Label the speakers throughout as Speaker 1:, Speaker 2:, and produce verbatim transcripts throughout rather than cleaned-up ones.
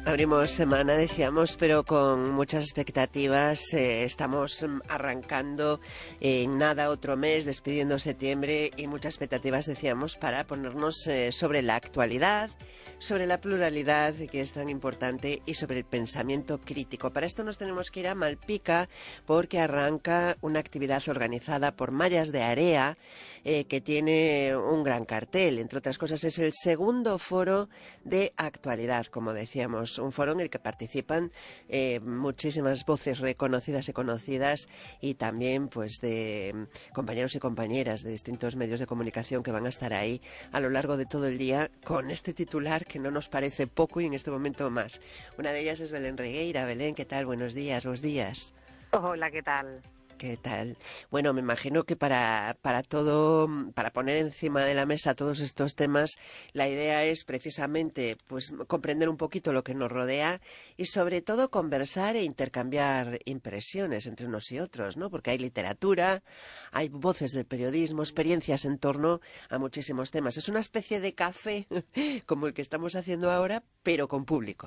Speaker 1: Abrimos semana, decíamos, pero con muchas expectativas. Eh, estamos arrancando en nada otro mes, despidiendo septiembre, y muchas expectativas, decíamos, para ponernos eh, sobre la actualidad, sobre la pluralidad, que es tan importante, y sobre el pensamiento crítico. Para esto nos tenemos que ir a Malpica, porque arranca una actividad organizada por Mallas de Area, eh, que tiene un gran cartel. Entre otras cosas, es el segundo foro de actualidad, como decíamos. Un foro en el que participan eh, muchísimas voces reconocidas y conocidas, y también pues de compañeros y compañeras de distintos medios de comunicación que van a estar ahí a lo largo de todo el día con este titular que no nos parece poco y en este momento más. Una de ellas es Belén Regueira. Belén, ¿qué tal? Buenos días, buenos días.
Speaker 2: Hola, ¿qué tal?
Speaker 1: ¿Qué tal? Bueno, me imagino que para, para todo, para poner encima de la mesa todos estos temas, la idea es precisamente pues comprender un poquito lo que nos rodea y sobre todo conversar e intercambiar impresiones entre unos y otros, ¿no? Porque hay literatura, hay voces del periodismo, experiencias en torno a muchísimos temas. Es una especie de café como el que estamos haciendo ahora, pero con público.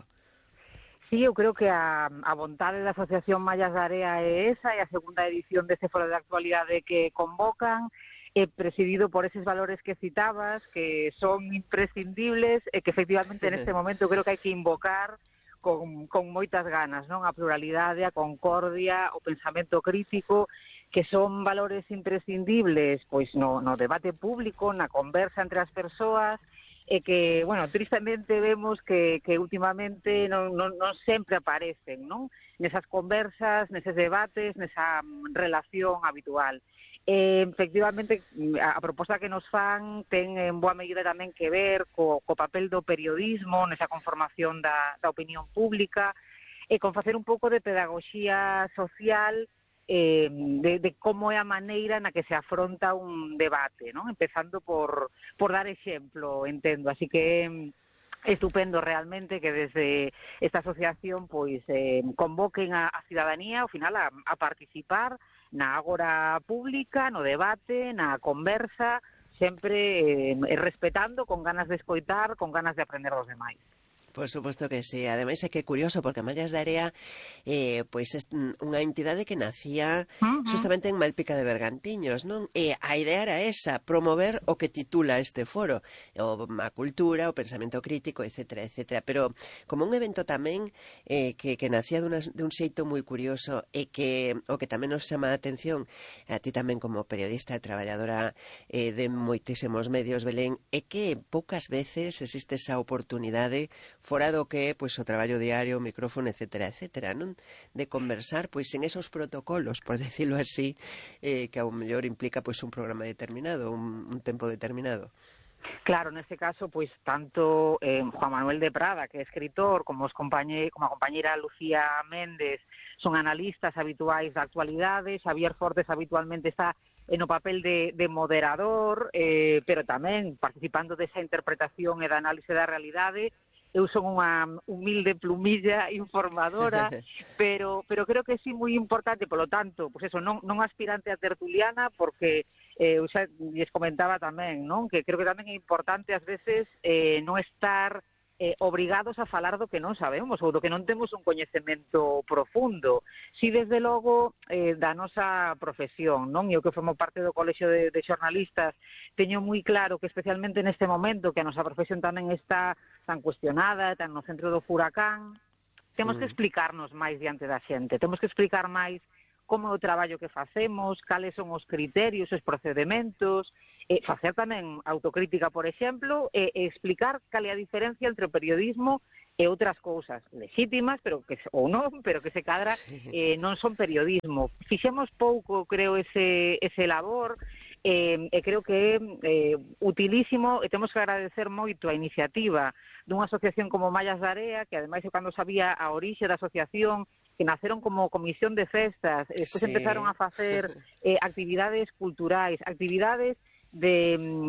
Speaker 2: Sí, eu creo que a, a vontade da Asociación Mallas de Area é esa, e a segunda edición deste foro de actualidade que convocan, é presidido por eses valores que citabas, que son imprescindibles e que efectivamente neste momento creo que hai que invocar con, con moitas ganas, non? A pluralidade, a concordia, o pensamento crítico, que son valores imprescindibles pois no, no debate público, na conversa entre as persoas, e que, bueno, tristemente vemos que, que últimamente non, non, non sempre aparecen, non? Nesas conversas, neses debates, nesa relación habitual. E, efectivamente, a, a proposta que nos fan ten en boa medida tamén que ver co, co papel do periodismo nesa conformación da, da opinión pública, e con facer un pouco de pedagogía social Eh, de, de como é a maneira na que se afronta un debate, ¿no? Empezando por, por dar exemplo, entendo. Así que é estupendo realmente que desde esta asociación pois eh, convoquen a, a cidadanía ao final a, a participar na agora pública, no debate, na conversa, sempre eh, respetando, con ganas de escoitar, con ganas de aprender dos demais.
Speaker 1: Por supuesto que sí. Ademais é que é curioso porque Mallas de Area eh, pois é unha entidade que nacía uh-huh. justamente en Malpica de Bergantiños, non? E a idea era esa, promover o que titula este foro, o a cultura, o pensamento crítico, etcétera, etcétera. Pero como un evento tamén eh, que, que nacía de, una, de un xeito moi curioso e que o que tamén nos chama a atención a ti tamén como periodista e traballadora eh, de moitísimos medios, Belén, é que poucas veces existe esa oportunidade fora do que é pois o traballo diario, o micrófono, etcétera, etcétera, non? De conversar pois en esos protocolos, por decirlo así, eh, que ao mellor implica pois un programa determinado, un, un tempo determinado.
Speaker 2: Claro, neste caso, pois tanto eh, Juan Manuel de Prada, que é escritor, como, os compañe, como a compañeira Lucía Méndez, son analistas habituais da actualidade. Xavier Fortes habitualmente está no papel de, de moderador, eh, pero tamén participando desa interpretación e da análise da realidade. Eu son unha humilde plumilla informadora, pero pero creo que sí moi importante, polo tanto, pois eso, non non aspirante a tertuliana, porque eh, eu xa lles comentaba tamén, non? Que creo que tamén é importante ás veces eh, non estar eh, obrigados a falar do que non sabemos ou do que non temos un coñecemento profundo. Si desde logo eh, da nosa profesión, non? Eu que formo parte do Colexio de, de Xornalistas, teño moi claro que especialmente neste momento que a nosa profesión tamén está tan cuestionada, tan no centro do furacán, temos que explicarnos máis diante da xente, temos que explicar máis como é o traballo que facemos, cales son os criterios, os procedementos, e facer tamén autocrítica, por exemplo, e, e explicar cal é a diferencia entre o periodismo e outras cousas legítimas, pero que ou non, pero que se cadra eh, non son periodismo. Fixemos pouco, creo, ese, ese labor, e eh, creo que é eh, utilísimo, e temos que agradecer moito a iniciativa dunha asociación como Mallas de Area, que ademais eu cando sabía a orixe da asociación, que naceron como comisión de festas, e despois sí. empezaron a facer eh, actividades culturais, actividades de,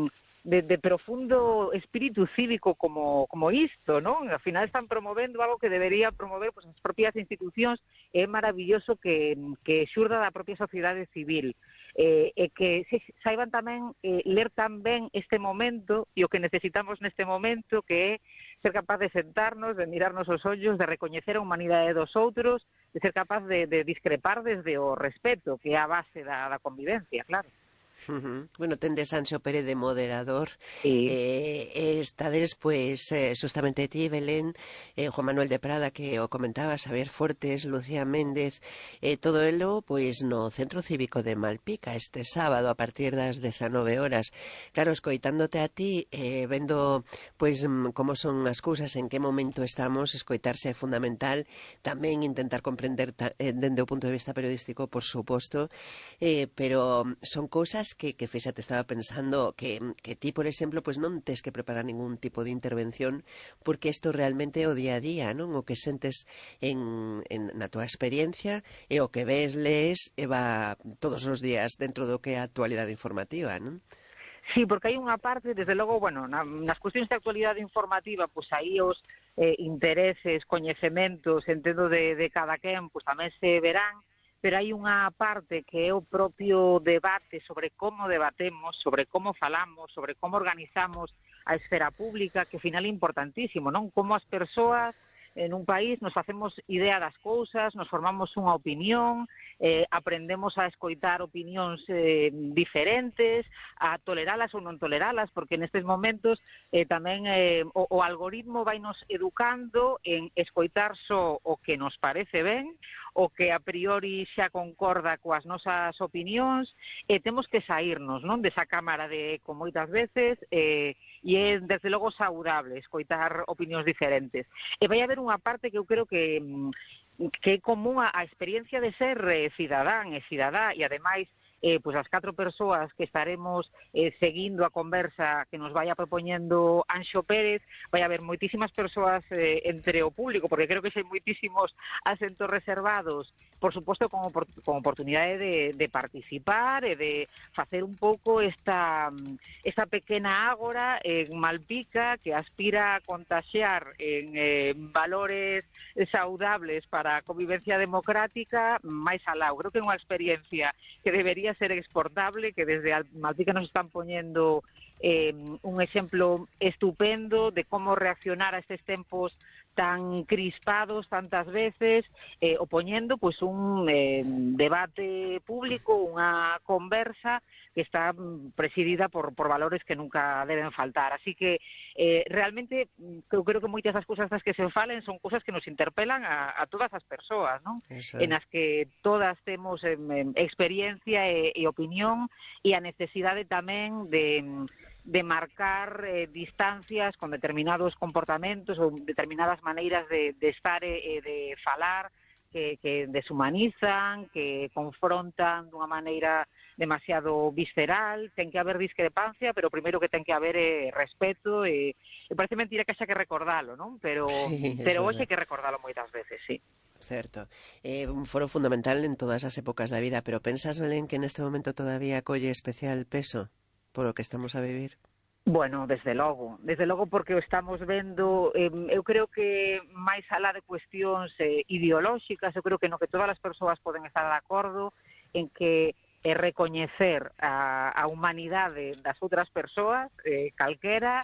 Speaker 2: de, de profundo espírito cívico como, como isto, non? Ao final están promovendo algo que debería promover pues, as propias institucións. É maravilloso que, que xurda da propia sociedade civil. Eh, e que se, saiban tamén eh, ler tamén este momento e o que necesitamos neste momento, que é ser capaz de sentarnos, de mirarnos os ollos, de recoñecer a humanidade dos outros, de ser capaz de, de discrepar desde o respeto, que é a base da, da convivencia, claro.
Speaker 1: Uh-huh. Bueno, tendes Anxo Pérez de moderador,
Speaker 2: sí.
Speaker 1: eh, estades, pues, eh, justamente ti, Belén, eh, Juan Manuel de Prada, que o comentaba, Xavier Fortes, Lucía Méndez, eh, todo elo, pois, no Centro Cívico de Malpica, este sábado, a partir das dezanove horas. Claro, escoitándote a ti, eh, vendo, pois, como son as cousas, en que momento estamos, escoitarse é fundamental, tamén intentar comprender ta, eh, dende o punto de vista periodístico, por suposto, eh, pero son cousas que, que fíxate, estaba pensando que, que ti, por exemplo, pues non tes que preparar ningún tipo de intervención porque isto realmente é o día a día, non? O que sentes en, en, na tua experiencia e o que ves, lees e va todos os días dentro do que é a actualidade informativa, non?
Speaker 2: Sí, porque hai unha parte, desde logo, bueno, na, nas cuestións de actualidade informativa, pois aí os eh, intereses, coñecementos, entendo de, de cada quen, pois tamén se verán, pero hai unha parte que é o propio debate sobre como debatemos, sobre como falamos, sobre como organizamos a esfera pública, que ao final é importantísimo, non? Como as persoas en un país nos facemos idea das cousas, nos formamos unha opinión, eh, aprendemos a escoitar opinións eh, diferentes, a toleralas ou non toleralas, porque nestes momentos eh, tamén eh, o, o algoritmo vai nos educando en escoitar só o que nos parece ben, o que a priori xa concorda coas nosas opinións, e temos que saírnos, non, desa cámara de eco moitas veces, eh, e é desde logo saudable escoitar opinións diferentes. E vai haber unha parte que eu creo que que é común a, a experiencia de ser eh, cidadán e cidadá, e ademais eh, pues as catro persoas que estaremos eh, seguindo a conversa que nos vai propoñendo Anxo Pérez, vai haber moitísimas persoas eh, entre o público, porque creo que hai moitísimos asentos reservados, por suposto con, con oportunidade de, de participar e de facer un pouco esta, esta pequena ágora en Malpica que aspira a contaxiar en eh, valores saudables para a convivencia democrática máis alá. Creo que é unha experiencia que debería ser exportable, que desde Malpica nos están poñendo eh, un exemplo estupendo de como reaccionar a estes tempos tan crispados tantas veces, eh, opoñendo pues, un eh, debate público, unha conversa que está presidida por, por valores que nunca deben faltar. Así que eh, realmente eu creo que moitas das cousas das que se falen son cousas que nos interpelan a, a todas as persoas, non? En as que todas temos eh, experiencia e, e opinión, e a necesidade tamén de de marcar eh, distancias con determinados comportamentos ou determinadas maneiras de, de estar e de falar que, que deshumanizan, que confrontan dunha maneira demasiado visceral. Ten que haber discrepancia, pero o primeiro que ten que haber é respeto, e, e parece mentira que xa que recordalo, non? Pero,
Speaker 1: sí,
Speaker 2: pero hoxe hai que recordalo moitas veces, sí.
Speaker 1: Certo. É eh, un foro fundamental en todas as épocas da vida, pero pensas, Belén, que neste momento todavía colle especial peso polo que estamos a vivir?
Speaker 2: Bueno, desde logo, desde logo porque o estamos vendo, eh, eu creo que máis alá de cuestións eh, ideolóxicas, eu creo que no que todas as persoas poden estar de acordo en que é recoñecer a, a humanidade das outras persoas, eh, calquera,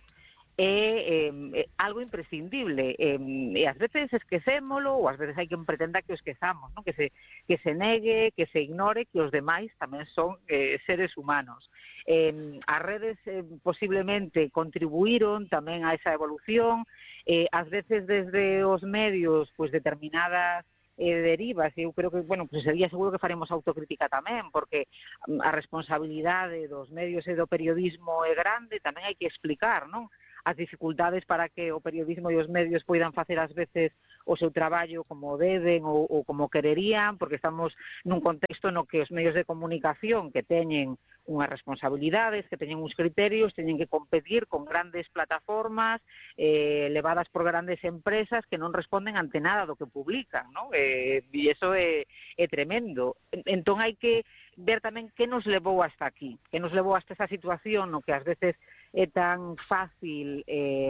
Speaker 2: é eh, algo imprescindible, eh, e ás veces esquecémolo, ou ás veces hai que pretenda que o esquezamos, non? Que se que se negue, que se ignore que os demais tamén son eh, seres humanos. Eh, as redes eh, posiblemente contribuíron tamén a esa evolución, eh, ás veces desde os medios, pues determinadas eh, derivas, e eu creo que, bueno, pues sería seguro que faremos autocrítica tamén, porque a responsabilidade dos medios e do periodismo é grande, tamén hai que explicar, non? As dificultades para que o periodismo e os medios poidan facer ás veces o seu traballo como deben ou, ou como quererían, porque estamos nun contexto no que os medios de comunicación que teñen unhas responsabilidades, que teñen uns criterios, teñen que competir con grandes plataformas eh, levadas por grandes empresas que non responden ante nada do que publican, ¿no? Eh, e iso é, é tremendo. Entón hai que ver tamén que nos levou hasta aquí, que nos levou hasta esa situación no que ás veces é tan fácil eh,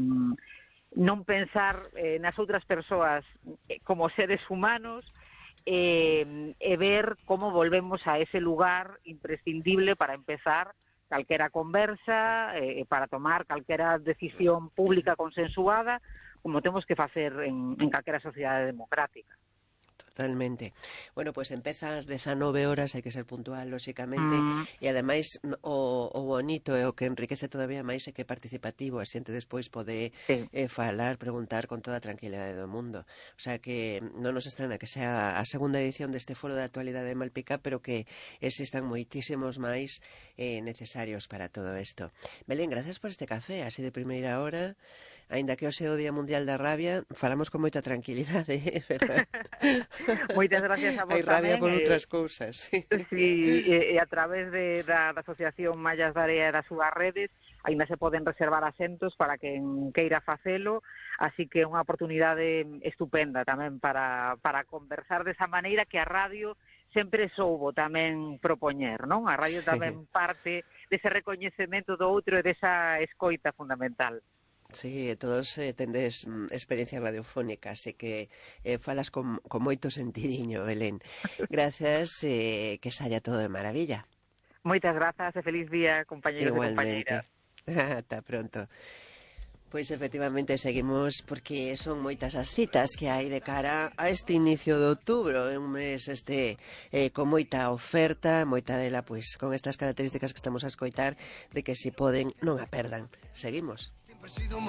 Speaker 2: non pensar eh, nas outras persoas eh, como seres humanos, Eh, e ver como volvemos a ese lugar imprescindible para empezar calquera conversa, eh, para tomar calquera decisión pública consensuada, como temos que facer en, en calquera sociedade democrática.
Speaker 1: Totalmente. Bueno, pois pues empeza ás dezanove horas, hai que ser puntual, lóxicamente, mm. e ademais o, o bonito e o que enriquece todavía máis é que é participativo, a xente despois pode sí. eh, falar, preguntar con toda a tranquilidade do mundo. O sea que non nos estrana que sea a segunda edición deste foro de actualidade de Malpica, pero que existan moitísimos máis eh, necesarios para todo isto. Belén, gracias por este café, así de primeira hora. Aínda que hoxe é o Día Mundial da Rabia, falamos con moita tranquilidade, verdad?
Speaker 2: Moitas gracias a vos
Speaker 1: tamén. Hai rabia
Speaker 2: tamén,
Speaker 1: por
Speaker 2: eh,
Speaker 1: outras cousas. Sí,
Speaker 2: e, e a través de, da, da Asociación Mallas da Area e das súas redes, aínda se poden reservar asentos para quen queira facelo, así que é unha oportunidade estupenda tamén para, para conversar desa maneira que a radio sempre soubo tamén propoñer, non? A radio tamén parte dese recoñecemento do outro e desa escoita fundamental.
Speaker 1: Sí, todos eh, tendes mm, experiencia radiofónica, así que eh, falas con, con moito sentidiño, Belén. Gracias, eh, que saia todo de maravilla.
Speaker 2: Moitas grazas e feliz día, compañeros e compañeiras.
Speaker 1: Ata pronto. Pois efectivamente seguimos porque son moitas as citas que hai de cara a este inicio de outubro, un mes este eh, con moita oferta, moita dela pois con estas características que estamos a escoitar de que se poden non a perdan. Seguimos.